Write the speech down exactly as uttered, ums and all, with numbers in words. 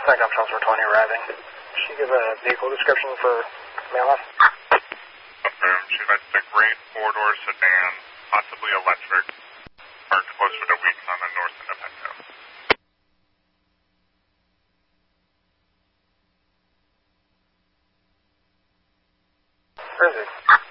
Pickup Transfer twenty arriving. Did she give a vehicle description for mail-off? Affirm. She likes a great four-door sedan, possibly electric, parked closer to Weeks on the north end of Petco. Where is it?